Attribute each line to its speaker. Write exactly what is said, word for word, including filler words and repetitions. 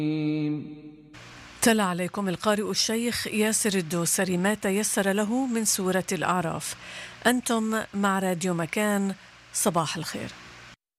Speaker 1: تلا عليكم القارئ الشيخ ياسر الدوسري ما تيسر له من سورة الأعراف. أنتم مع راديو مكان. صباح الخير.